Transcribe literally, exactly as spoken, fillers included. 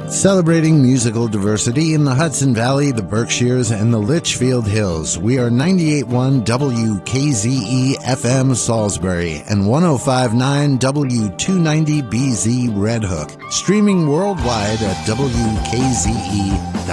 Celebrating musical diversity in the Hudson Valley, the Berkshires, and the Litchfield Hills. We are ninety-eight point one W K Z E F M Salisbury and one oh five point nine W two ninety B Z Red Hook. Streaming worldwide at W K Z E dot com.